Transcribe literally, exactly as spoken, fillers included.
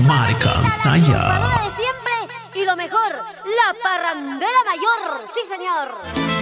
Marca Saya. De siempre y lo mejor, la parrandera mayor. Sí, señor.